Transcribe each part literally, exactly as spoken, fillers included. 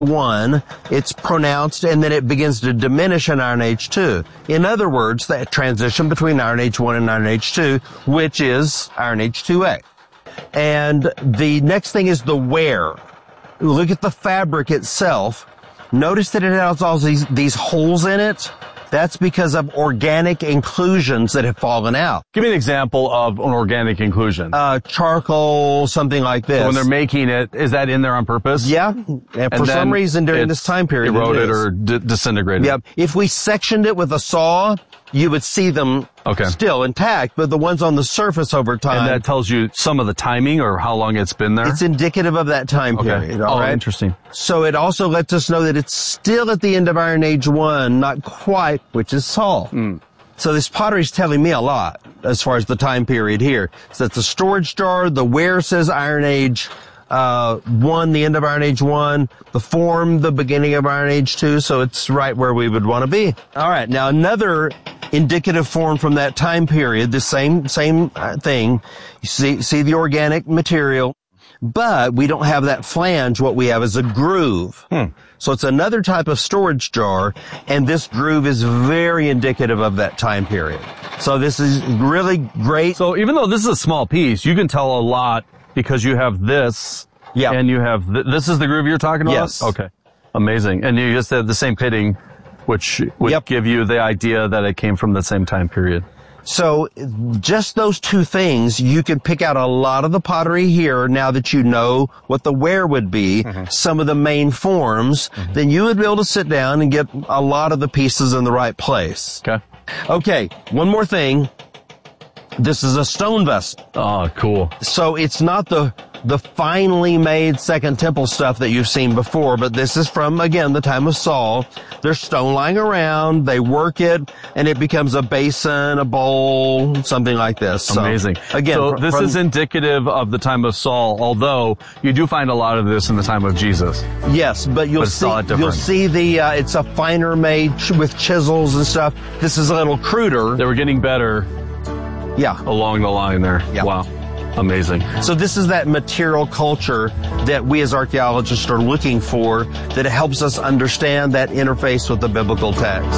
one, it's pronounced, and then it begins to diminish in Iron Age two. In other words, that transition between Iron Age one and Iron Age two, which is Iron Age two A. And the next thing is the wear. Look at the fabric itself. Notice that it has all these, these holes in it. That's because of organic inclusions that have fallen out. Give me an example of an organic inclusion. Uh, charcoal, something like this. So when they're making it, is that in there on purpose? Yeah. And for and some reason during this time period, eroded it is. or d- disintegrated. Yep. If we sectioned it with a saw, you would see them okay. still intact, but the ones on the surface over time. And that tells you some of the timing or how long it's been there? It's indicative of that time okay. period. All oh, right? Interesting. So it also lets us know that it's still at the end of Iron Age one, not quite, which is Saul. Mm. So this pottery is telling me a lot as far as the time period here. So it's a storage jar. The wear says Iron Age uh one, the end of Iron Age one, the form, the beginning of Iron Age two, so it's right where we would want to be. All right, now another indicative form from that time period, the same same thing. You see see the organic material, but we don't have that flange. What we have is a groove. Hmm. So it's another type of storage jar, and this groove is very indicative of that time period. So this is really great. So even though this is a small piece, you can tell a lot because you have this, yeah. and you have, th- this is the groove you're talking about? Yes. Okay. Amazing. And you just have the same pitting, which would yep. give you the idea that it came from the same time period. So just those two things, you can pick out a lot of the pottery here now that you know what the wear would be, mm-hmm. some of the main forms, mm-hmm. then you would be able to sit down and get a lot of the pieces in the right place. Okay. Okay, one more thing. This is a stone vessel. Oh, cool. So it's not the the finely made Second Temple stuff that you've seen before, but this is from, again, the time of Saul. There's stone lying around, they work it, and it becomes a basin, a bowl, something like this. So, amazing. Again, so fr- this from, is indicative of the time of Saul, although you do find a lot of this in the time of Jesus. Yes, but you'll but it's see a lot different. you'll see the uh, it's a finer made ch- with chisels and stuff. This is a little cruder. They were getting better. Yeah. Along the line there. Yeah. Wow. Amazing. So this is that material culture that we as archaeologists are looking for, that helps us understand that interface with the biblical text.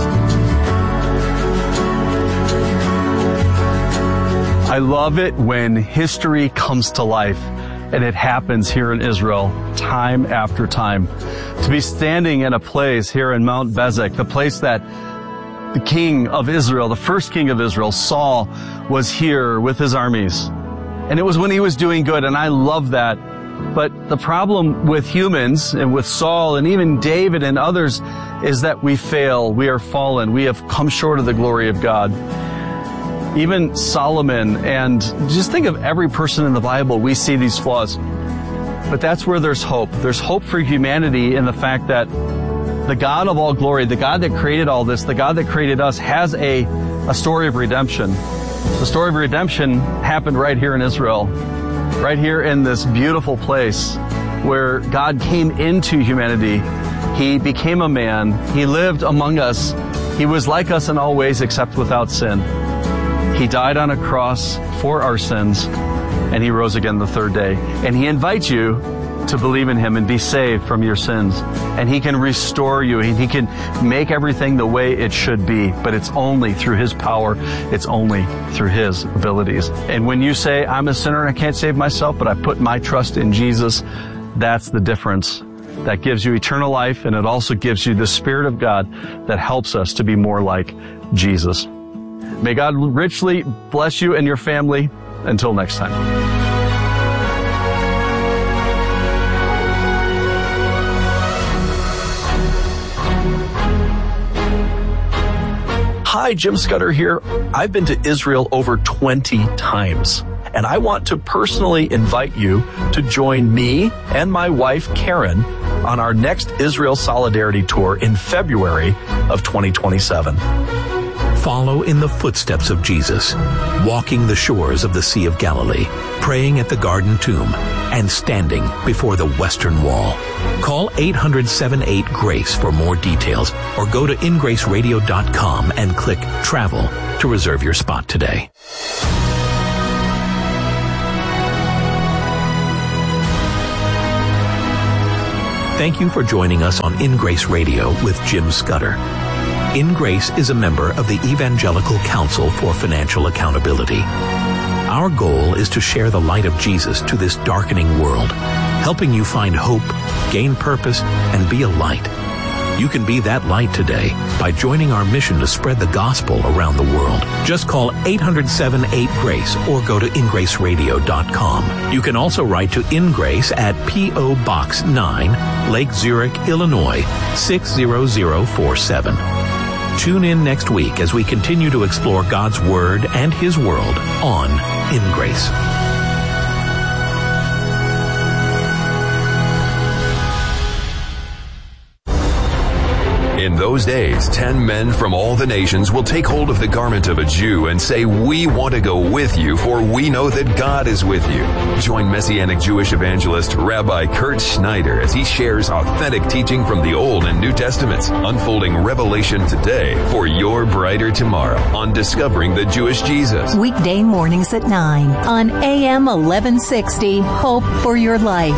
I love it when history comes to life, and it happens here in Israel time after time. To be standing in a place here in Mount Bezek, the place that the king of Israel, the first king of Israel, Saul, was here with his armies. And it was when he was doing good, and I love that. But the problem with humans and with Saul and even David and others is that we fail. We are fallen. We have come short of the glory of God. Even Solomon, and just think of every person in the Bible, we see these flaws. But that's where there's hope. There's hope for humanity in the fact that the God of all glory, the God that created all this, the God that created us, has a, a story of redemption. The story of redemption happened right here in Israel, right here in this beautiful place where God came into humanity. He became a man. He lived among us. He was like us in all ways except without sin. He died on a cross for our sins, and he rose again the third day. And he invites you to believe in him and be saved from your sins. And he can restore you. He can make everything the way it should be. But it's only through his power. It's only through his abilities. And when you say, I'm a sinner and I can't save myself, but I put my trust in Jesus, that's the difference. That gives you eternal life, and it also gives you the Spirit of God that helps us to be more like Jesus. May God richly bless you and your family. Until next time. Hi, Jim Scudder here. I've been to Israel over twenty times, and I want to personally invite you to join me and my wife, Karen, on our next Israel Solidarity Tour in February of twenty twenty-seven. Follow in the footsteps of Jesus, walking the shores of the Sea of Galilee, praying at the Garden Tomb, and standing before the Western Wall. Call eight hundred, seven eight, GRACE for more details, or go to in grace radio dot com and click Travel to reserve your spot today. Thank you for joining us on In Grace Radio with Jim Scudder. In Grace is a member of the Evangelical Council for Financial Accountability. Our goal is to share the light of Jesus to this darkening world, helping you find hope, gain purpose, and be a light. You can be that light today by joining our mission to spread the gospel around the world. Just call eight hundred, seven eight, GRACE or go to in grace radio dot com. You can also write to In Grace at P O. Box nine, Lake Zurich, Illinois, six zero zero four seven. Tune in next week as we continue to explore God's Word and His world on In Grace. In those days, ten men from all the nations will take hold of the garment of a Jew and say, "We want to go with you, for we know that God is with you." Join Messianic Jewish evangelist Rabbi Kurt Schneider as he shares authentic teaching from the Old and New Testaments, unfolding revelation today for your brighter tomorrow on Discovering the Jewish Jesus. Weekday mornings at nine on A M eleven sixty, Hope for Your Life.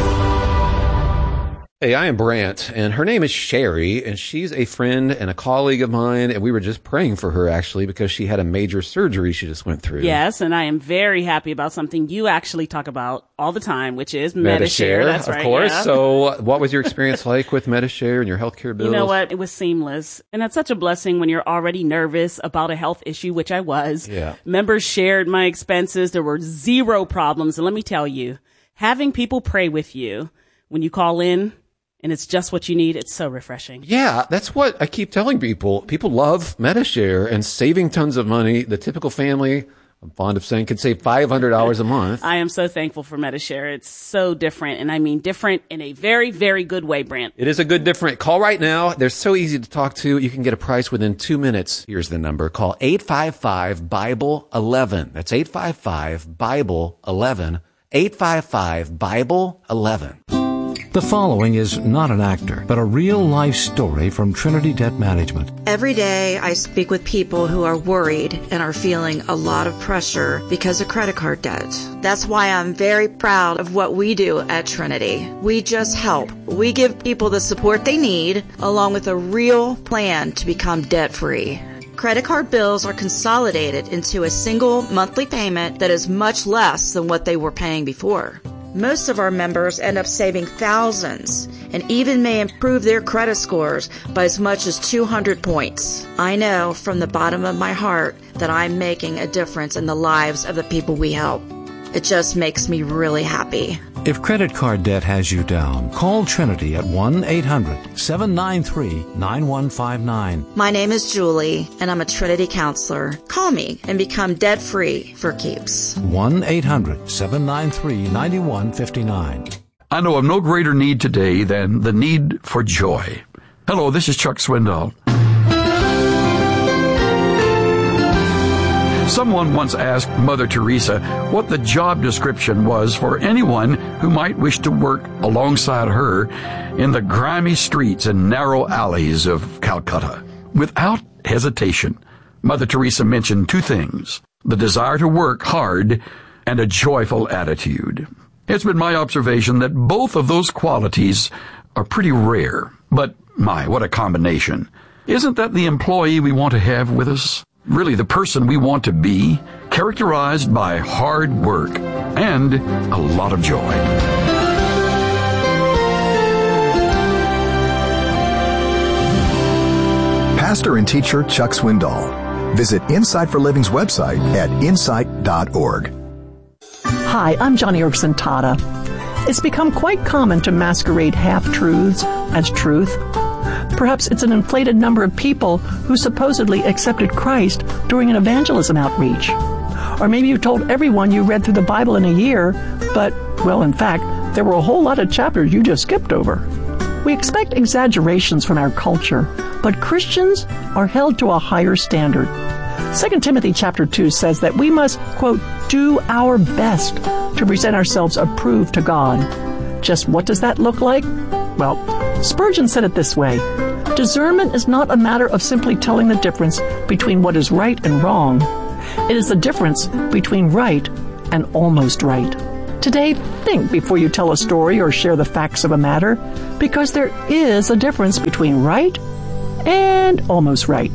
Hey, I am Brant, and her name is Sherry, and she's a friend and a colleague of mine, and we were just praying for her, actually, because she had a major surgery she just went through. Yes, and I am very happy about something you actually talk about all the time, which is Medi-Share. Medi-Share, That's of right, course. yeah. So what was your experience like with Medi-Share and your healthcare bills? You know what? It was seamless, and that's such a blessing when you're already nervous about a health issue, which I was. Yeah. Members shared my expenses. There were zero problems, and let me tell you, having people pray with you when you call in, and it's just what you need, it's so refreshing. Yeah, that's what I keep telling people. People love Medi-Share and saving tons of money. The typical family, I'm fond of saying, can save five hundred dollars a month. I am so thankful for Medi-Share. It's so different, and I mean different in a very, very good way, Brant. It is a good different. Call right now. They're so easy to talk to. You can get a price within two minutes. Here's the number. Call eight five five, Bible eleven. That's eight five five, Bible eleven. eight five five, Bible eleven. The following is not an actor, but a real-life story from Trinity Debt Management. Every day I speak with people who are worried and are feeling a lot of pressure because of credit card debt. That's why I'm very proud of what we do at Trinity. We just help. We give people the support they need, along with a real plan to become debt-free. Credit card bills are consolidated into a single monthly payment that is much less than what they were paying before. Most of our members end up saving thousands and even may improve their credit scores by as much as two hundred points. I know from the bottom of my heart that I'm making a difference in the lives of the people we help. It just makes me really happy. If credit card debt has you down, call Trinity at one eight hundred, seven nine three, nine one five nine. My name is Julie, and I'm a Trinity counselor. Call me and become debt-free for keeps. one eight hundred, seven nine three, nine one five nine. I know of no greater need today than the need for joy. Hello, this is Chuck Swindoll. Someone once asked Mother Teresa what the job description was for anyone who might wish to work alongside her in the grimy streets and narrow alleys of Calcutta. Without hesitation, Mother Teresa mentioned two things: the desire to work hard and a joyful attitude. It's been my observation that both of those qualities are pretty rare. But, my, what a combination. Isn't that the employee we want to have with us? Really the person we want to be, characterized by hard work and a lot of joy. Pastor and teacher Chuck Swindoll. Visit Insight for Living's website at insight dot org. Hi, I'm Johnny Erickson Tata. It's become quite common to masquerade half-truths as truth. Perhaps it's an inflated number of people who supposedly accepted Christ during an evangelism outreach. Or maybe you told everyone you read through the Bible in a year, but, well, in fact, there were a whole lot of chapters you just skipped over. We expect exaggerations from our culture, but Christians are held to a higher standard. Second Timothy chapter two says that we must, quote, do our best to present ourselves approved to God. Just what does that look like? Well, Spurgeon said it this way: discernment is not a matter of simply telling the difference between what is right and wrong. It is the difference between right and almost right. Today, think before you tell a story or share the facts of a matter, because there is a difference between right and almost right.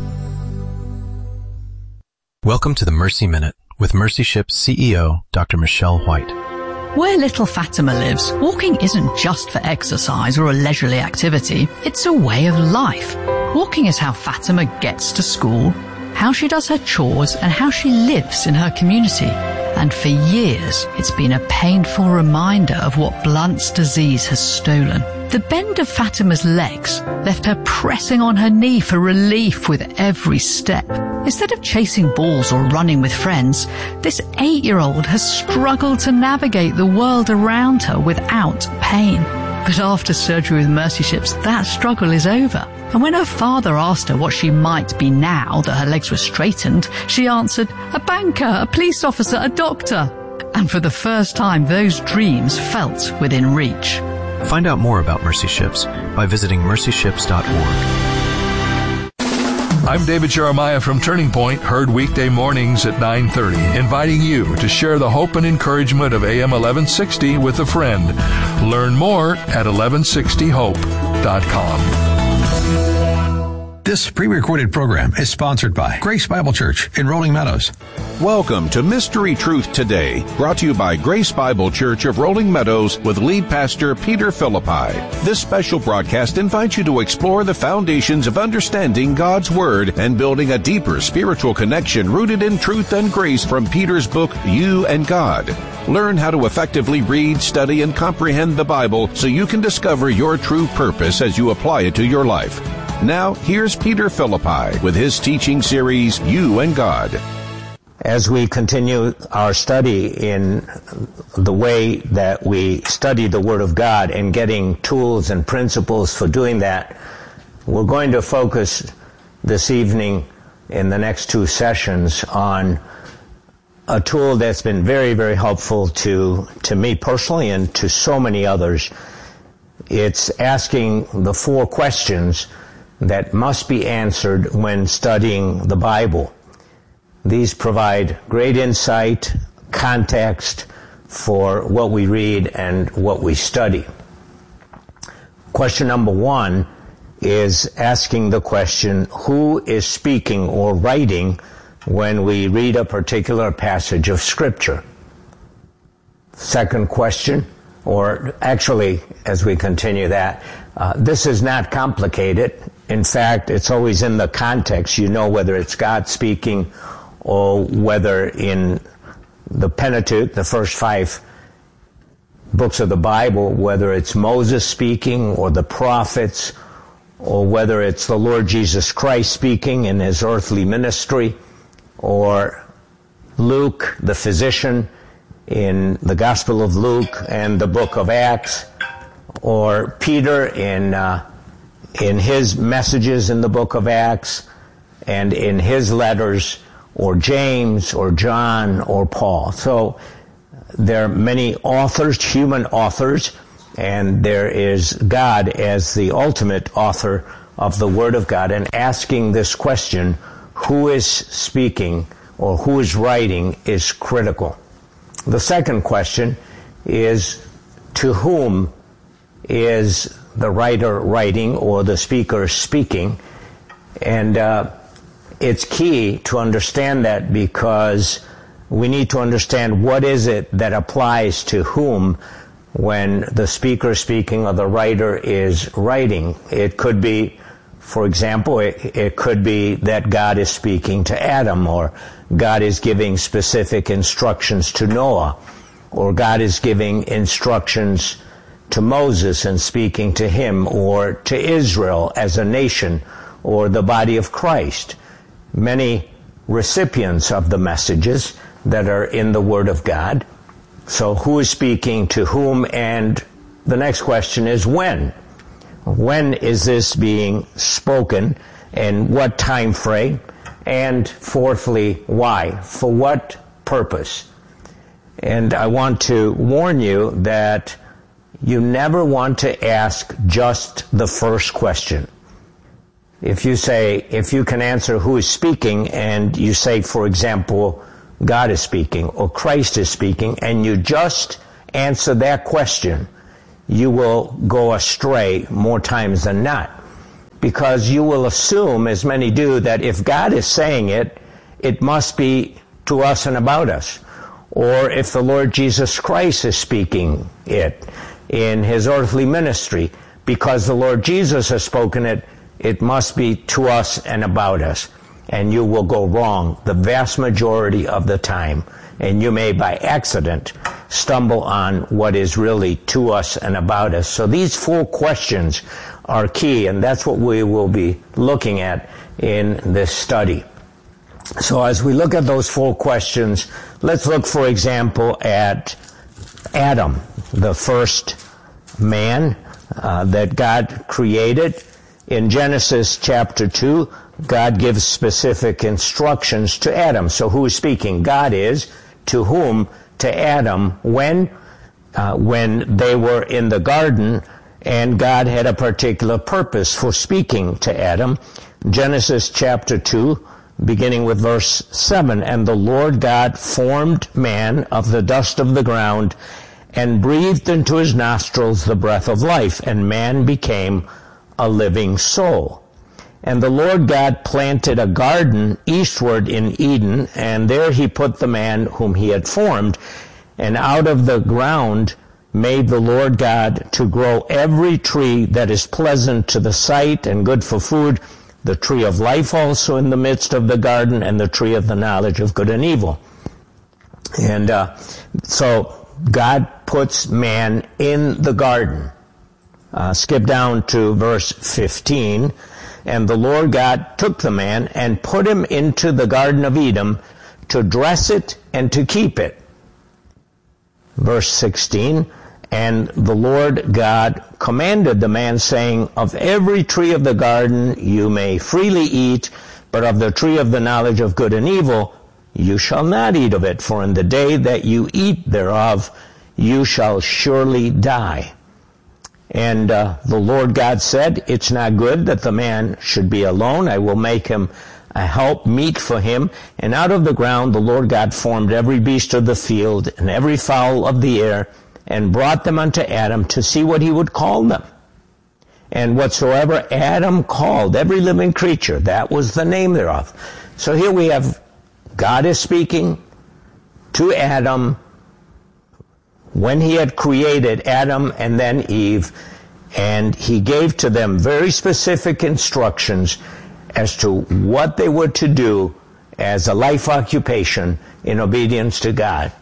Welcome to the Mercy Minute with Mercy Ship's C E O, Doctor Michelle White. Where little Fatima lives, walking isn't just for exercise or a leisurely activity. It's a way of life. Walking is how Fatima gets to school, how she does her chores, and how she lives in her community. And for years, it's been a painful reminder of what Blunt's disease has stolen. The bend of Fatima's legs left her pressing on her knee for relief with every step. Instead of chasing balls or running with friends, this eight-year-old has struggled to navigate the world around her without pain. But after surgery with Mercy Ships, that struggle is over. And when her father asked her what she might be now that her legs were straightened, she answered, a banker, a police officer, a doctor. And for the first time, those dreams felt within reach. Find out more about Mercy Ships by visiting mercy ships dot org. I'm David Jeremiah from Turning Point, heard weekday mornings at nine thirty, inviting you to share the hope and encouragement of A M eleven sixty with a friend. Learn more at eleven sixty hope dot com. This pre-recorded program is sponsored by Grace Bible Church in Rolling Meadows. Welcome to Mystery Truth Today, brought to you by Grace Bible Church of Rolling Meadows with lead pastor Peter Philippi. This special broadcast invites you to explore the foundations of understanding God's Word and building a deeper spiritual connection rooted in truth and grace from Peter's book, You and God. Learn how to effectively read, study, and comprehend the Bible so you can discover your true purpose as you apply it to your life. Now, here's Peter Philippi with his teaching series, You and God. As we continue our study in the way that we study the Word of God and getting tools and principles for doing that, we're going to focus this evening in the next two sessions on a tool that's been very, very helpful to, to me personally and to so many others. It's asking the four questions that must be answered when studying the Bible. These provide great insight, context for what we read and what we study. Question number one is asking the question, who is speaking or writing when we read a particular passage of Scripture? Second question, or actually, as we continue that, uh, this is not complicated. In fact, it's always in the context. You know whether it's God speaking or whether in the Pentateuch, the first five books of the Bible, whether it's Moses speaking or the prophets, or whether it's the Lord Jesus Christ speaking in his earthly ministry, or Luke, the physician, in the Gospel of Luke and the book of Acts, or Peter in uh, in his messages in the book of Acts and in his letters, or James or John or Paul. So there are many authors, human authors, and there is God as the ultimate author of the Word of God. And asking this question, who is speaking or who is writing, is critical. The second question is, to whom is the writer writing or the speaker speaking? And uh, it's key to understand that, because we need to understand what is it that applies to whom when the speaker is speaking or the writer is writing. It could be, for example, it, it could be that God is speaking to Adam, or God is giving specific instructions to Noah, or God is giving instructions to Moses and speaking to him, or to Israel as a nation, or the body of Christ. Many recipients of the messages that are in the Word of God. So who is speaking to whom? And the next question is when? When is this being spoken, and what time frame? And fourthly, why? For what purpose? And I want to warn you that you never want to ask just the first question. If you say, if you can answer who is speaking, and you say, for example, God is speaking or Christ is speaking, and you just answer that question, you will go astray more times than not. Because you will assume, as many do, that if God is saying it, it must be to us and about us. Or if the Lord Jesus Christ is speaking it in his earthly ministry, because the Lord Jesus has spoken it, it must be to us and about us. And you will go wrong the vast majority of the time. And you may, by accident, stumble on what is really to us and about us. So these four questions are key, and that's what we will be looking at in this study. So as we look at those four questions, let's look, for example, at Adam, the first man uh, that God created. In Genesis chapter two, God gives specific instructions to Adam. So who is speaking? God is. To whom? To Adam. When? Uh, when they were in the garden, and God had a particular purpose for speaking to Adam. Genesis chapter two, beginning with verse seven, and the Lord God formed man of the dust of the ground and breathed into his nostrils the breath of life, and man became a living soul. And the Lord God planted a garden eastward in Eden, and there he put the man whom he had formed. And out of the ground made the Lord God to grow every tree that is pleasant to the sight and good for food, the tree of life also in the midst of the garden, and the tree of the knowledge of good and evil. And uh, so God puts man in the garden. Uh, skip down to verse fifteen. And the Lord God took the man and put him into the Garden of Eden to dress it and to keep it. Verse sixteen, and the Lord God commanded the man, saying, of every tree of the garden you may freely eat, but of the tree of the knowledge of good and evil you shall not eat of it, for in the day that you eat thereof you shall surely die. And uh, the Lord God said, it's not good that the man should be alone. I will make him a help meet for him. And out of the ground the Lord God formed every beast of the field and every fowl of the air, and brought them unto Adam to see what he would call them. And whatsoever Adam called every living creature, that was the name thereof. So here we have God is speaking to Adam when he had created Adam and then Eve, and he gave to them very specific instructions as to what they were to do as a life occupation in obedience to God.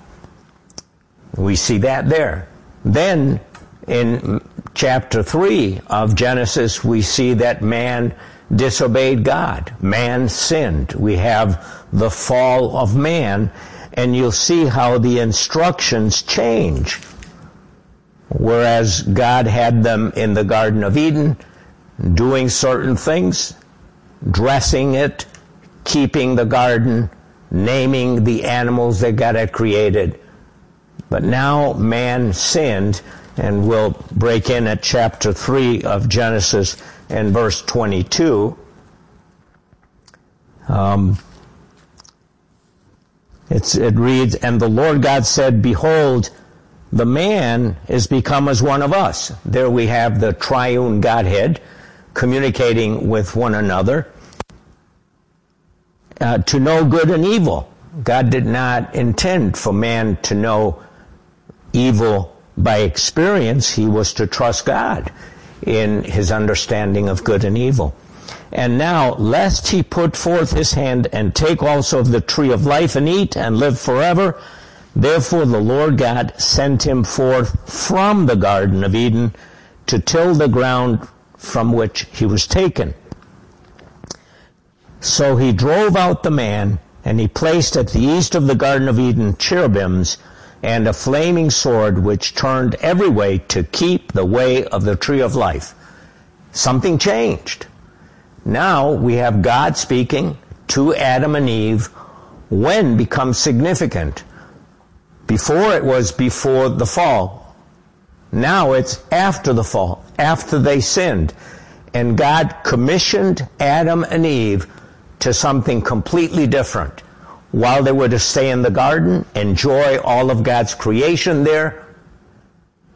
We see that there. Then in chapter three of Genesis, we see that man disobeyed God. Man sinned. We have the fall of man, and you'll see how the instructions change. Whereas God had them in the Garden of Eden, doing certain things, dressing it, keeping the garden, naming the animals that God had created. But now man sinned, and we'll break in at chapter three of Genesis and verse twenty-two. Um, it's, it reads, and the Lord God said, behold, the man is become as one of us. There we have the triune Godhead communicating with one another, uh, to know good and evil. God did not intend for man to know evil by experience. He was to trust God in his understanding of good and evil. And now, lest he put forth his hand and take also of the tree of life and eat and live forever, therefore the Lord God sent him forth from the Garden of Eden to till the ground from which he was taken. So he drove out the man, and he placed at the east of the Garden of Eden cherubims and a flaming sword which turned every way to keep the way of the tree of life. Something changed. Now we have God speaking to Adam and Eve. When becomes significant. Before it was before the fall. Now it's after the fall, after they sinned. And God commissioned Adam and Eve to something completely different. While they were to stay in the garden, enjoy all of God's creation there,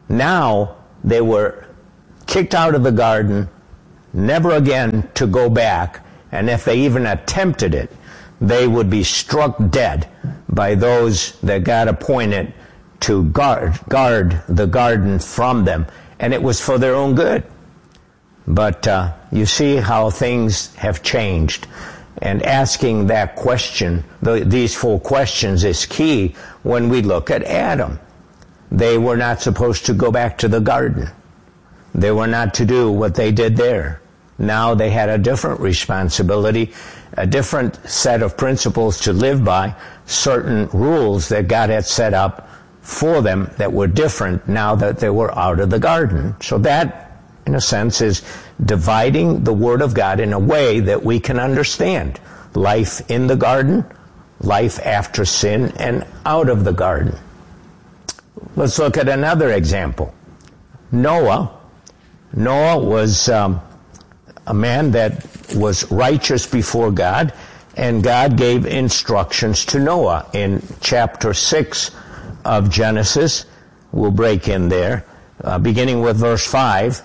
Now they were kicked out of the garden, never again to go back, and if they even attempted it, they would be struck dead by those that God appointed to guard, guard the garden from them. And it was for their own good. But uh, you see how things have changed. And asking that question, the, these four questions, is key when we look at Adam. They were not supposed to go back to the garden. They were not to do what they did there. Now they had a different responsibility, a different set of principles to live by, certain rules that God had set up for them that were different now that they were out of the garden. So that, in a sense, is dividing the Word of God in a way that we can understand. Life in the garden, life after sin, and out of the garden. Let's look at another example. Noah. Noah was um, a man that was righteous before God, and God gave instructions to Noah in chapter six of Genesis. We'll break in there, uh, beginning with verse five.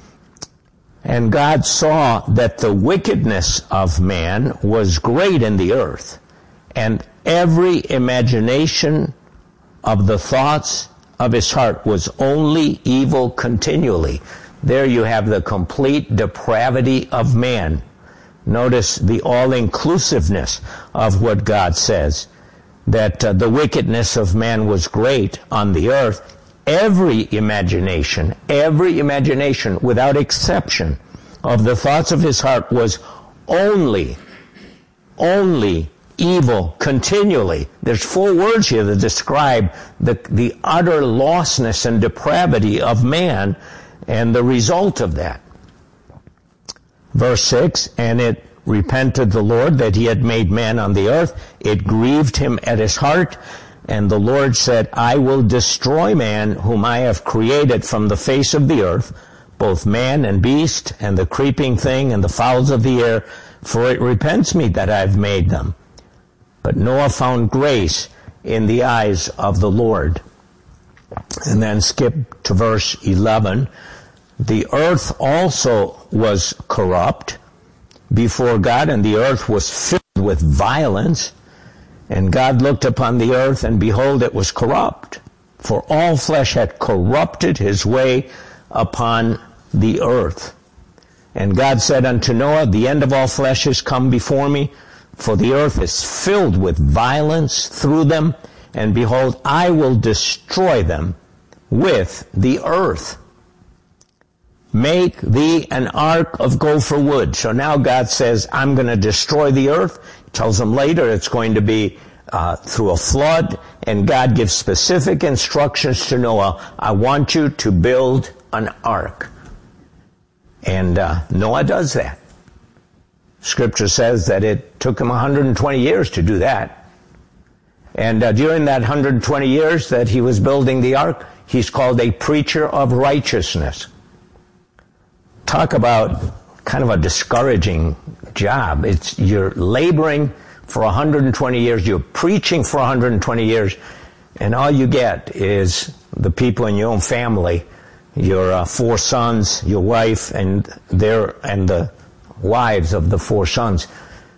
And God saw that the wickedness of man was great in the earth, and every imagination of the thoughts of his heart was only evil continually. There you have the complete depravity of man. Notice the all-inclusiveness of what God says, that uh, the wickedness of man was great on the earth. Every imagination, every imagination, without exception, of the thoughts of his heart was only, only evil continually. There's four words here that describe the, the utter lostness and depravity of man and the result of that. Verse six, and it repented the Lord that he had made man on the earth. It grieved him at his heart. And the Lord said, I will destroy man whom I have created from the face of the earth, both man and beast, and the creeping thing, and the fowls of the air, for it repents me that I have made them. But Noah found grace in the eyes of the Lord. And then skip to verse eleven. The earth also was corrupt before God, and the earth was filled with violence. And God looked upon the earth, and behold, it was corrupt, for all flesh had corrupted his way upon the earth. And God said unto Noah, the end of all flesh is come before me, for the earth is filled with violence through them, and behold, I will destroy them with the earth. Make thee an ark of gopher wood. So now God says, I'm going to destroy the earth. He tells them later it's going to be uh, through a flood, and God gives specific instructions to Noah. I want you to build an ark. And uh, Noah does that. Scripture says that it took him one hundred twenty years to do that. And uh, during that one hundred twenty years that he was building the ark, he's called a preacher of righteousness. Talk about kind of a discouraging job. It's you're laboring for one hundred twenty years, you're preaching for one hundred twenty years, and all you get is the people in your own family, your uh, four sons, your wife, and their and the wives of the four sons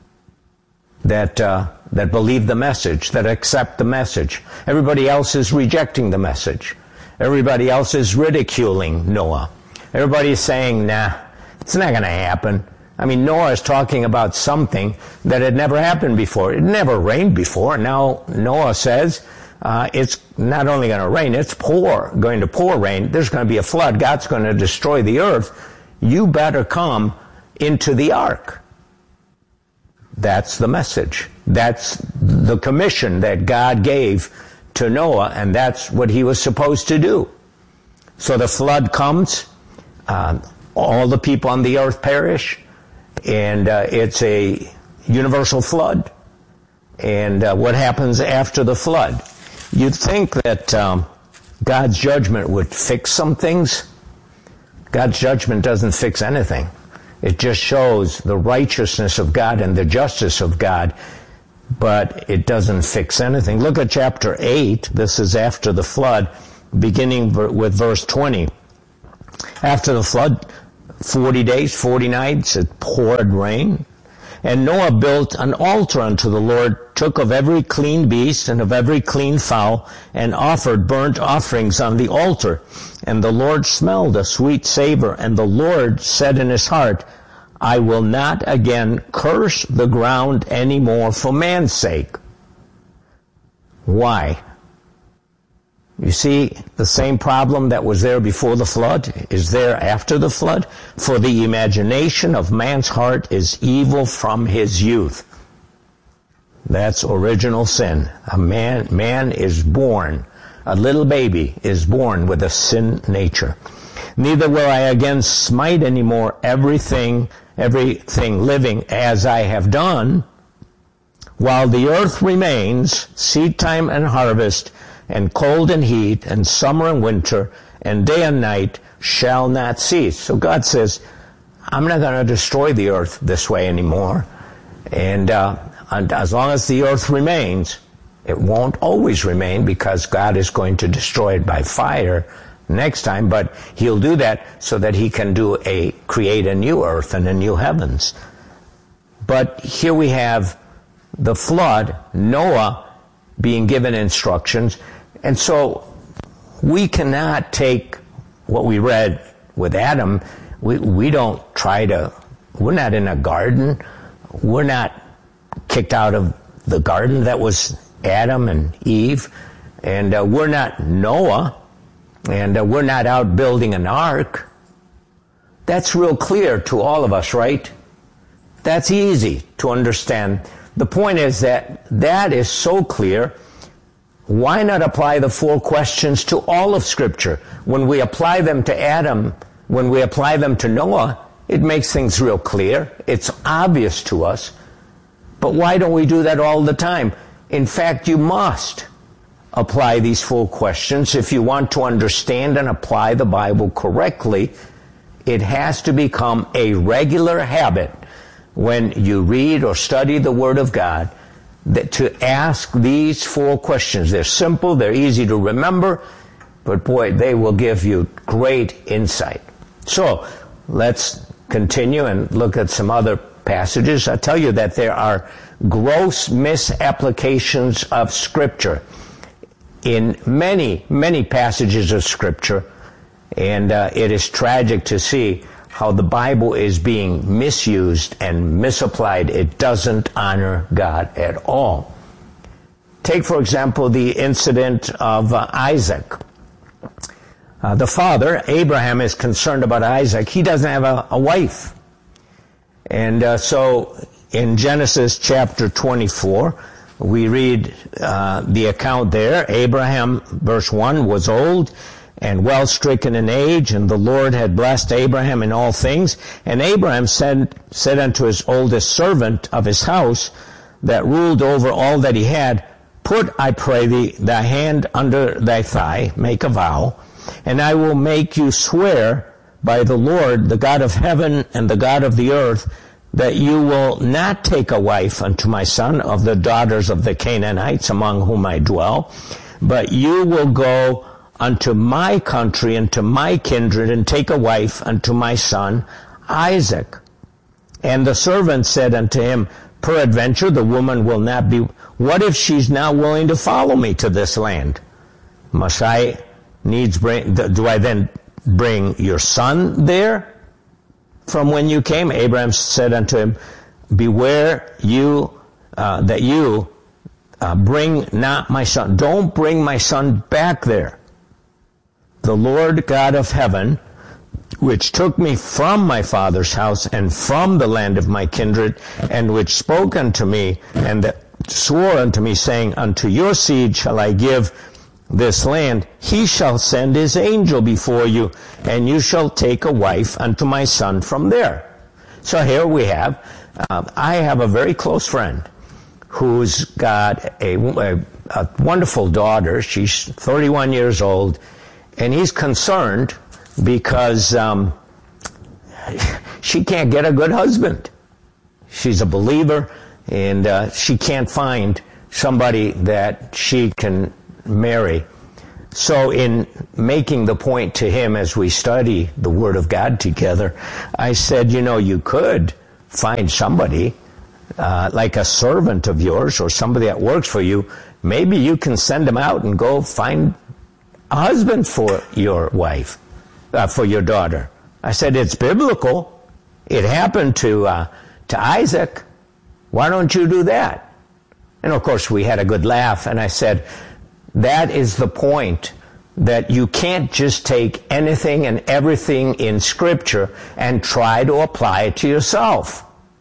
that uh, that believe the message, that accept the message. Everybody else is rejecting the message. Everybody else is ridiculing Noah. Everybody's saying, nah, it's not going to happen. I mean, Noah is talking about something that had never happened before. It never rained before. Now Noah says uh, it's not only going to rain, it's pour, going to pour rain. There's going to be a flood. God's going to destroy the earth. You better come into the ark. That's the message. That's the commission that God gave to Noah, and that's what he was supposed to do. So the flood comes. Uh, all the people on the earth perish, and uh, it's a universal flood. And uh, what happens after the flood? You'd think that um, God's judgment would fix some things. God's judgment doesn't fix anything. It just shows the righteousness of God and the justice of God, but it doesn't fix anything. Look at chapter eight. This is after the flood. beginning with verse twenty. After the flood, forty days, forty nights, it poured rain. And Noah built an altar unto the Lord, took of every clean beast and of every clean fowl, and offered burnt offerings on the altar. And the Lord smelled a sweet savor, and the Lord said in his heart, I will not again curse the ground any more for man's sake. Why? You see, the same problem that was there before the flood is there after the flood. For the imagination of man's heart is evil from his youth. That's original sin. A man, man is born, a little baby is born with a sin nature. Neither will I again smite anymore everything, everything living as I have done, while the earth remains, seed time and harvest, and cold and heat, and summer and winter, and day and night shall not cease. So God says, I'm not going to destroy the earth this way anymore. And, uh, and as long as the earth remains, it won't always remain, because God is going to destroy it by fire next time, but he'll do that so that he can do a, create a new earth and a new heavens. But here we have the flood, Noah being given instructions. And so we cannot take what we read with Adam. We, we don't try to, we're not in a garden. We're not kicked out of the garden that was Adam and Eve. And uh, we're not Noah. And uh, we're not out building an ark. That's real clear to all of us, right? That's easy to understand. The point is that that is so clear. Why not apply the four questions to all of Scripture? When we apply them to Adam, when we apply them to Noah, it makes things real clear. It's obvious to us. But why don't we do that all the time? In fact, you must apply these four questions. If you want to understand and apply the Bible correctly, it has to become a regular habit when you read or study the Word of God, that to ask these four questions. They're simple, they're easy to remember, but boy, they will give you great insight. So, let's continue and look at some other passages. I tell you that there are gross misapplications of Scripture in many, many passages of Scripture, and uh, it is tragic to see how the Bible is being misused and misapplied. It doesn't honor God at all. Take, for example, the incident of uh, Isaac. Uh, the father, Abraham, is concerned about Isaac. He doesn't have a, a wife. And uh, so in Genesis chapter twenty-four, we read uh, the account there. Abraham, verse one, was old and well stricken in age, and the Lord had blessed Abraham in all things. And Abraham said, said unto his oldest servant of his house, that ruled over all that he had, Put, I pray thee, thy hand under thy thigh, make a vow, and I will make you swear by the Lord, the God of heaven and the God of the earth, that you will not take a wife unto my son of the daughters of the Canaanites among whom I dwell, but you will go unto my country and to my kindred, and take a wife unto my son Isaac. And the servant said unto him, Peradventure the woman will not be, what if she's not willing to follow me to this land? Must I needs bring, do I then bring your son there from when you came? Abraham said unto him, Beware you, uh, that you uh, bring not my son. Don't bring my son back there. The Lord God of heaven, which took me from my father's house and from the land of my kindred, and which spoke unto me, and that swore unto me, saying, Unto your seed shall I give this land, he shall send his angel before you, and you shall take a wife unto my son from there. So here we have, uh, I have a very close friend who's got a, a, a wonderful daughter. She's thirty-one years old. And he's concerned because um, she can't get a good husband. She's a believer, and uh, she can't find somebody that she can marry. So in making the point to him as we study the Word of God together, I said, you know, you could find somebody uh, like a servant of yours or somebody that works for you. Maybe you can send them out and go find a husband for your wife, uh, for your daughter. I said, it's biblical. It happened to uh, to Isaac. Why don't you do that? And of course, we had a good laugh, and I said, that is the point, that you can't just take anything and everything in Scripture and try to apply it to yourself.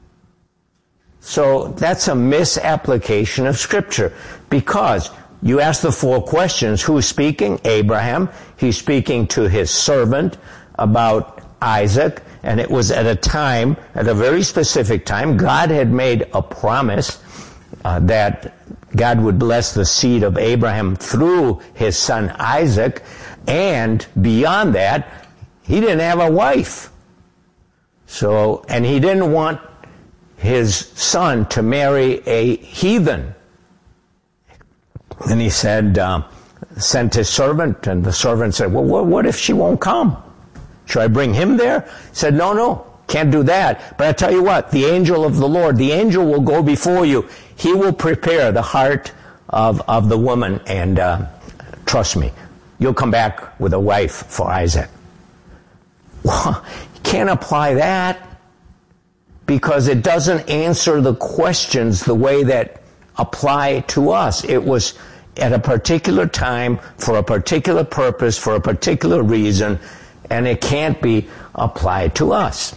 So that's a misapplication of Scripture, because you ask the four questions. Who's speaking? Abraham. He's speaking to his servant about Isaac, and it was at a time, at a very specific time, God had made a promise uh, that God would bless the seed of Abraham through his son Isaac, and beyond that, he didn't have a wife. So, and he didn't want his son to marry a heathen. And he said, uh, sent his servant, and the servant said, well, what, what if she won't come? Should I bring him there? He said, no, no, can't do that. But I tell you what, the angel of the Lord, the angel will go before you. He will prepare the heart of, of the woman, and uh, trust me, you'll come back with a wife for Isaac. Well, you can't apply that because it doesn't answer the questions the way that apply to us. It was at a particular time, for a particular purpose, for a particular reason, and it can't be applied to us.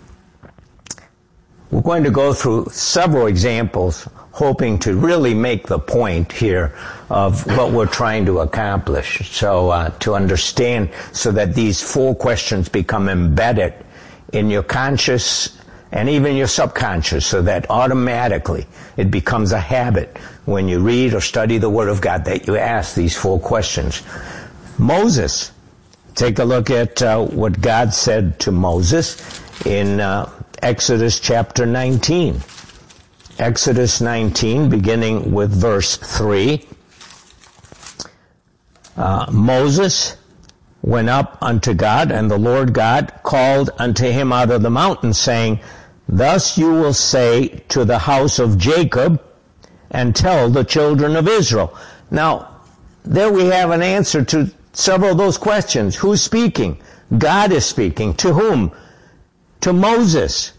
We're going to go through several examples, hoping to really make the point here of what we're trying to accomplish. So uh, to understand, so that these four questions become embedded in your conscious and even your subconscious, so that automatically it becomes a habit when you read or study the Word of God that you ask these four questions. Moses. Take a look at uh, what God said to Moses in uh, Exodus chapter nineteen. Exodus nineteen, beginning with verse three. Uh, Moses went up unto God, and the Lord God called unto him out of the mountain, saying, thus you will say to the house of Jacob, and tell the children of Israel. Now, there we have an answer to several of those questions. Who's speaking? God is speaking. To whom? To Moses.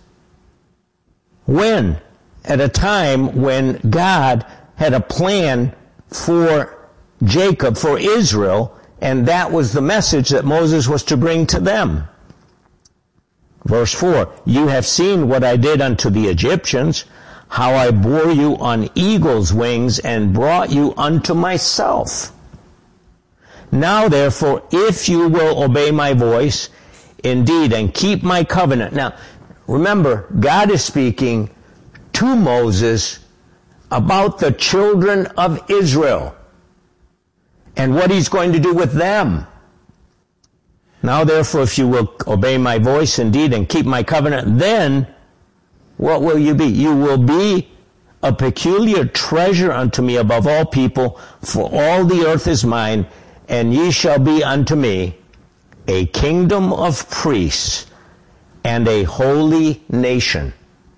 When? At a time when God had a plan for Jacob, for Israel, and that was the message that Moses was to bring to them. Verse four, you have seen what I did unto the Egyptians, how I bore you on eagle's wings and brought you unto myself. Now, therefore, if you will obey my voice, indeed, and keep my covenant. Now, remember, God is speaking to Moses about the children of Israel and what he's going to do with them. Now, therefore, if you will obey my voice, indeed, and keep my covenant, then what will you be? You will be a peculiar treasure unto me above all people, for all the earth is mine, and ye shall be unto me a kingdom of priests and a holy nation.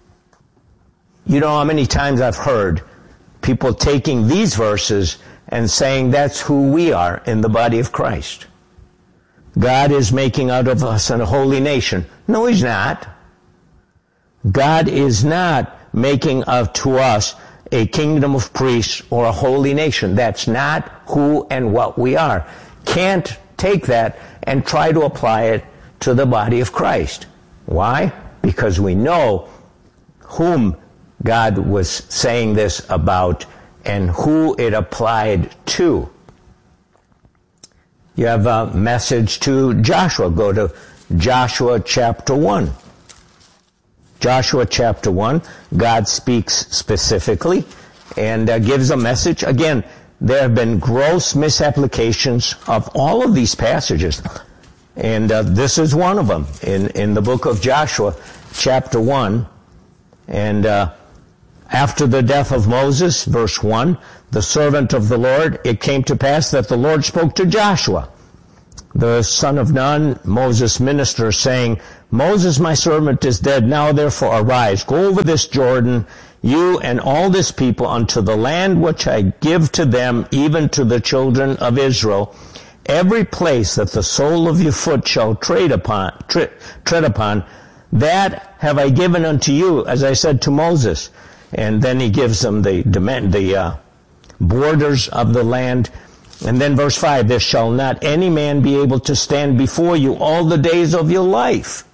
You know how many times I've heard people taking these verses and saying that's who we are in the body of Christ. God is making out of us a holy nation. No, he's not. God is not making of to us a kingdom of priests or a holy nation. That's not who and what we are. Can't take that and try to apply it to the body of Christ. Why? Because we know whom God was saying this about and who it applied to. You have a message to Joshua. Go to Joshua chapter one. Joshua chapter one, God speaks specifically and uh, gives a message. Again, there have been gross misapplications of all of these passages. And uh, this is one of them in, in the book of Joshua chapter one. And uh, After the death of Moses, verse one, the servant of the Lord, it came to pass that the Lord spoke to Joshua, the son of Nun, Moses' minister, saying, Moses, my servant, is dead. Now therefore arise, go over this Jordan, you and all this people, unto the land which I give to them, even to the children of Israel. Every place that the sole of your foot shall tread upon, tre- tread upon, that have I given unto you, as I said to Moses. And then he gives them the, the uh, borders of the land. And then verse five, there shall not any man be able to stand before you all the days of your life.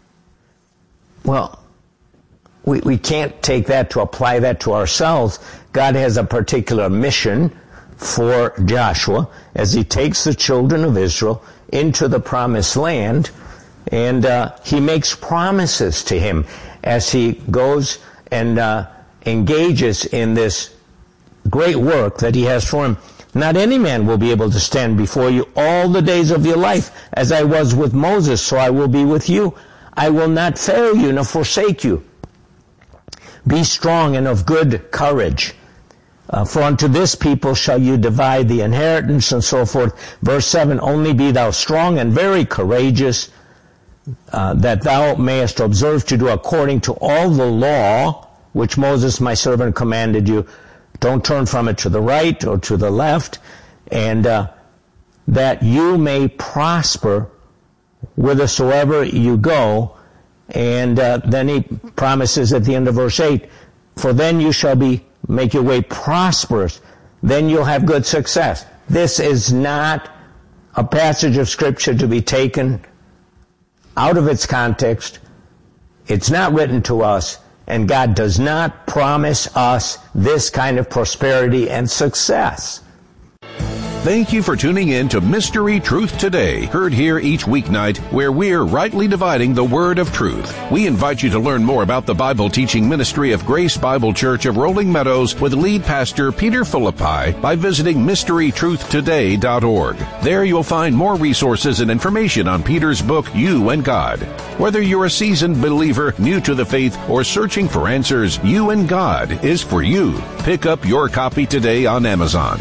Well, we, we can't take that to apply that to ourselves. God has a particular mission for Joshua as he takes the children of Israel into the promised land, and uh, he makes promises to him as he goes and uh, engages in this great work that he has for him. Not any man will be able to stand before you all the days of your life. As I was with Moses, so I will be with you. I will not fail you nor forsake you. Be strong and of good courage. Uh, for unto this people shall you divide the inheritance, and so forth. Verse seven, only be thou strong and very courageous, uh, that thou mayest observe to do according to all the law which Moses my servant commanded you. Don't turn from it to the right or to the left, and uh, that you may prosper whithersoever you go. And uh, then he promises at the end of verse eight, for then you shall be make your way prosperous, then you'll have good success. This is not a passage of Scripture to be taken out of its context. It's not written to us. And God does not promise us this kind of prosperity and success. Thank you for tuning in to Mystery Truth Today, heard here each weeknight, where we're rightly dividing the word of truth. We invite you to learn more about the Bible teaching ministry of Grace Bible Church of Rolling Meadows with lead pastor Peter Philippi by visiting mystery truth today dot org. There you'll find more resources and information on Peter's book, You and God. Whether you're a seasoned believer, new to the faith, or searching for answers, You and God is for you. Pick up your copy today on Amazon.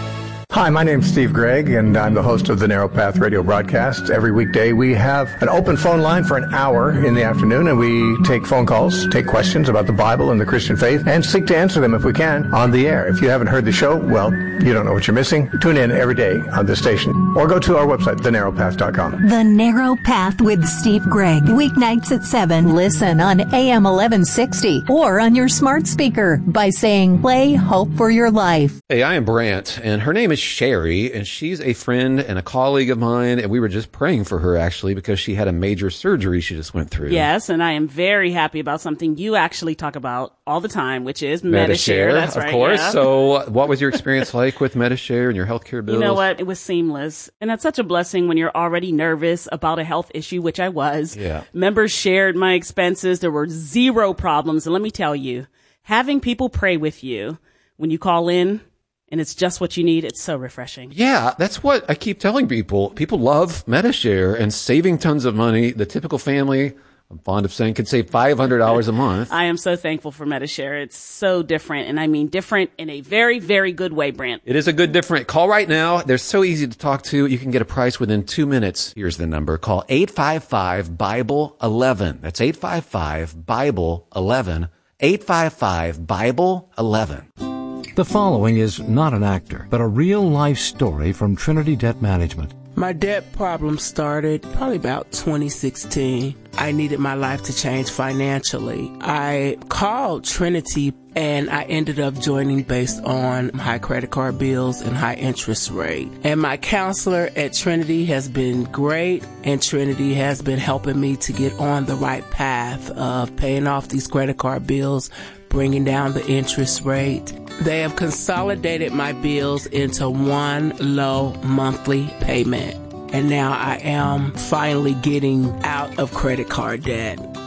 Hi, my name's Steve Gregg, and I'm the host of the Narrow Path radio broadcast. Every weekday we have an open phone line for an hour in the afternoon, and we take phone calls, take questions about the Bible and the Christian faith, and seek to answer them if we can on the air. If you haven't heard the show, well, you don't know what you're missing. Tune in every day on this station, or go to our website, the narrow path dot com. The Narrow Path with Steve Gregg, weeknights at seven. Listen on A M eleven sixty or on your smart speaker by saying, play Hope for Your Life. Hey, I am Brant, and her name is Sherry, and she's a friend and a colleague of mine, and we were just praying for her, actually, because she had a major surgery she just went through. Yes, and I am very happy about something you actually talk about all the time, which is Medi-Share. That's of right, course. yeah. So what was your experience like with Medi-Share and your healthcare bills? You know what? It was seamless. And that's such a blessing when you're already nervous about a health issue, which I was. Yeah. Members shared my expenses. There were zero problems. And let me tell you, having people pray with you when you call in, and it's just what you need, it's so refreshing. Yeah, that's what I keep telling people. People love Medi-Share and saving tons of money. The typical family, I'm fond of saying, could save five hundred dollars a month. I am so thankful for Medi-Share. It's so different, and I mean different in a very, very good way, Brant. It is a good different. Call right now. They're so easy to talk to. You can get a price within two minutes. Here's the number. Call eight five five, Bible eleven. That's eight five five, Bible eleven. eight five five, Bible eleven. The following is not an actor, but a real-life story from Trinity Debt Management. My debt problem started probably about twenty sixteen. I needed my life to change financially. I called Trinity and I ended up joining based on high credit card bills and high interest rate. And my counselor at Trinity has been great, and Trinity has been helping me to get on the right path of paying off these credit card bills, bringing down the interest rate. They have consolidated my bills into one low monthly payment. And now I am finally getting out of credit card debt.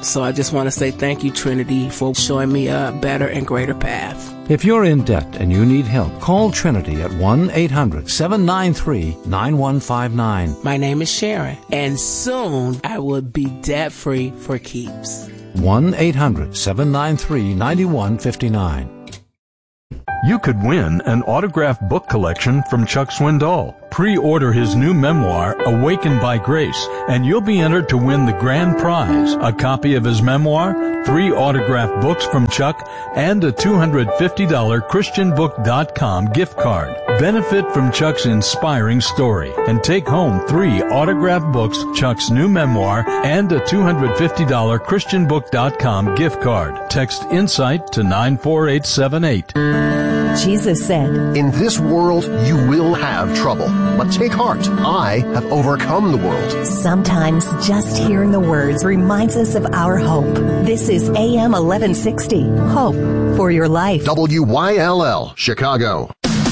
So I just want to say thank you, Trinity, for showing me a better and greater path. If you're in debt and you need help, call Trinity at one eight hundred seven nine three nine one five nine. My name is Sharon, and soon I will be debt-free for keeps. one eight hundred seven nine three nine one five nine. You could win an autographed book collection from Chuck Swindoll. Pre-order his new memoir, Awakened by Grace, and you'll be entered to win the grand prize, a copy of his memoir, three autographed books from Chuck, and a two hundred fifty dollars Christian Book dot com gift card. Benefit from Chuck's inspiring story and take home three autographed books, Chuck's new memoir, and a two hundred fifty dollars Christian Book dot com gift card. Text INSIGHT to nine four eight seven eight. Jesus said, "In this world you will have trouble, but take heart. I have overcome the world." Sometimes just hearing the words reminds us of our hope. This is A M eleven sixty, Hope for Your Life. W Y L L, Chicago.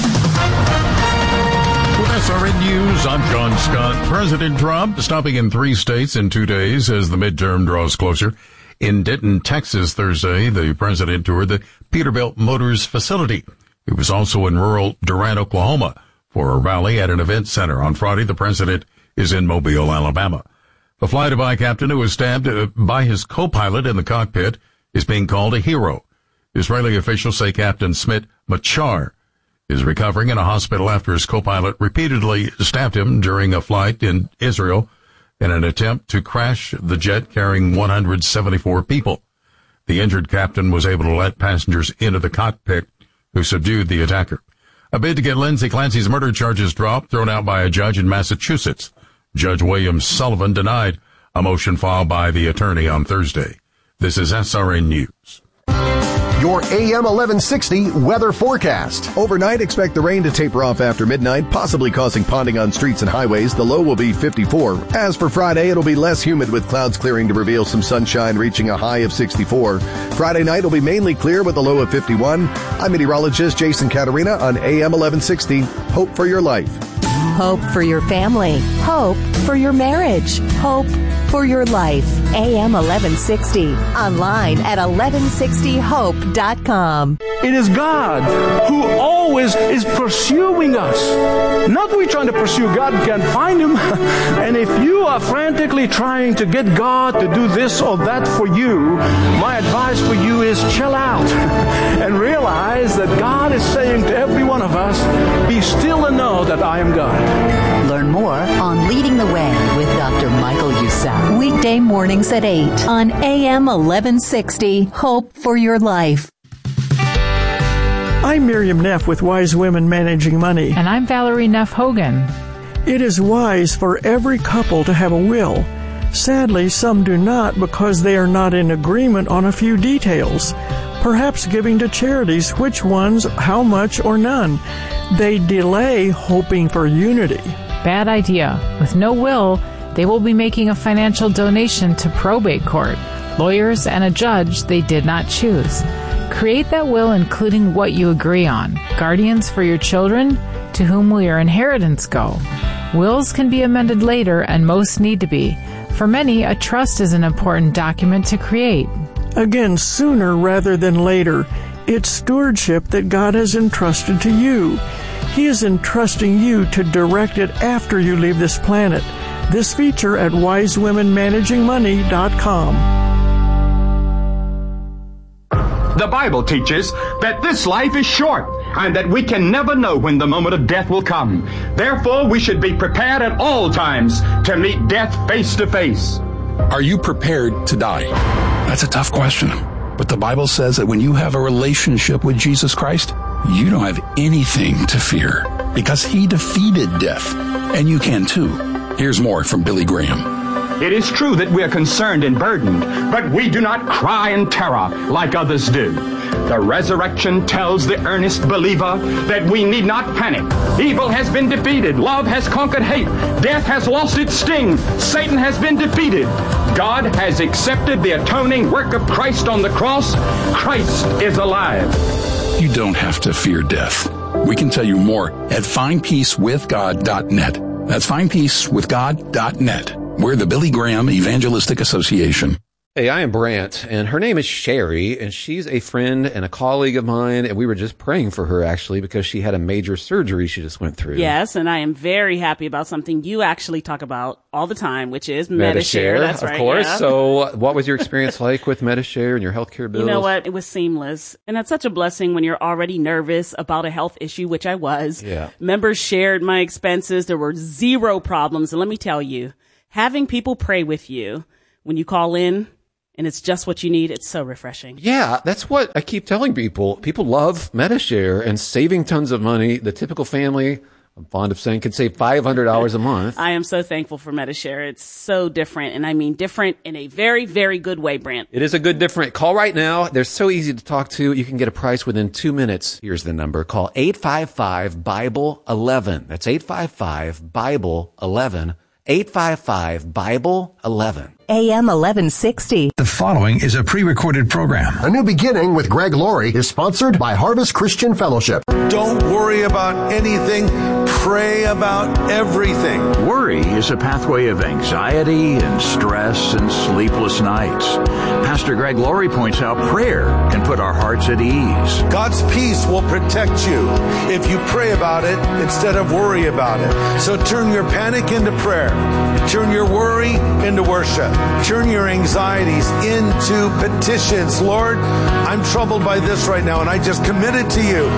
With S R N News, I'm John Scott. President Trump stopping in three states in two days as the midterm draws closer. In Denton, Texas, Thursday, the president toured the Peterbilt Motors facility. He was also in rural Durant, Oklahoma, for a rally at an event center. On Friday, the president is in Mobile, Alabama. The fly-by captain who was stabbed by his co-pilot in the cockpit is being called a hero. Israeli officials say Captain Smit Machar is recovering in a hospital after his co-pilot repeatedly stabbed him during a flight in Israel in an attempt to crash the jet carrying one hundred seventy-four people. The injured captain was able to let passengers into the cockpit who subdued the attacker. A bid to get Lindsay Clancy's murder charges dropped, thrown out by a judge in Massachusetts. Judge William Sullivan denied a motion filed by the attorney on Thursday. This is S R N News. Your A M eleven sixty weather forecast. Overnight, expect the rain to taper off after midnight, possibly causing ponding on streets and highways. The low will be fifty-four. As for Friday, it'll be less humid with clouds clearing to reveal some sunshine, reaching a high of sixty-four. Friday night will be mainly clear with a low of fifty-one. I'm meteorologist Jason Caterina on A M eleven sixty. Hope for your life. Hope for your family. Hope for your marriage. Hope for your life. A M eleven sixty. Online at eleven sixty hope dot com. It is God who always is pursuing us. Not we trying to pursue God and can't find Him. And if you are frantically trying to get God to do this or that for you, my advice for you is chill out and realize that God is saying to every one of us, be still and know that I am God. Learn more on Leading the Way with Doctor Michael Youssef. Weekday mornings at eight on A M eleven sixty. Hope for your life. I'm Miriam Neff with Wise Women Managing Money. And I'm Valerie Neff Hogan. It is wise for every couple to have a will. Sadly, some do not because they are not in agreement on a few details. Perhaps giving to charities, which ones, how much, or none. They delay hoping for unity. Bad idea. With no will, they will be making a financial donation to probate court, lawyers, and a judge they did not choose. Create that will including what you agree on. Guardians for your children, to whom will your inheritance go? Wills can be amended later, and most need to be. For many, a trust is an important document to create. Again, sooner rather than later. It's stewardship that God has entrusted to you. He is entrusting you to direct it after you leave this planet. This feature at wise women managing money dot com. The Bible teaches that this life is short and that we can never know when the moment of death will come. Therefore, we should be prepared at all times to meet death face to face. Are you prepared to die? That's a tough question. But the Bible says that when you have a relationship with Jesus Christ, you don't have anything to fear because He defeated death. And you can too. Here's more from Billy Graham. It is true that we are concerned and burdened, but we do not cry in terror like others do. The resurrection tells the earnest believer that we need not panic. Evil has been defeated. Love has conquered hate. Death has lost its sting. Satan has been defeated. God has accepted the atoning work of Christ on the cross. Christ is alive. You don't have to fear death. We can tell you more at find peace with god dot net. That's find peace with god dot net. We're the Billy Graham Evangelistic Association. Hey, I am Brant, and her name is Sherry, and she's a friend and a colleague of mine, and we were just praying for her, actually, because she had a major surgery she just went through. Yes, and I am very happy about something you actually talk about all the time, which is Medi-Share. That's of right, course. yeah. So what was your experience like with Medi-Share and your healthcare bills? You know what? It was seamless. And that's such a blessing when you're already nervous about a health issue, which I was. Yeah. Members shared my expenses. There were zero problems. And let me tell you, having people pray with you when you call in, and it's just what you need, it's so refreshing. Yeah, that's what I keep telling people. People love Medi-Share and saving tons of money. The typical family, I'm fond of saying, can save five hundred dollars a month. I am so thankful for Medi-Share. It's so different, and I mean different in a very, very good way, Brant. It is a good different. Call right now. They're so easy to talk to. You can get a price within two minutes. Here's the number. Call eight five five, Bible eleven. That's eight five five, Bible eleven. eight five five, Bible eleven. A M eleven sixty. The following is a pre-recorded program. A New Beginning with Greg Laurie is sponsored by Harvest Christian Fellowship. Don't worry about anything. Pray about everything. Worry is a pathway of anxiety and stress and sleepless nights. Pastor Greg Laurie points out prayer can put our hearts at ease. God's peace will protect you if you pray about it instead of worry about it. So turn your panic into prayer. Turn your worry into worship. Turn your anxieties into petitions. Lord, I'm troubled by this right now, and I just commit it to you.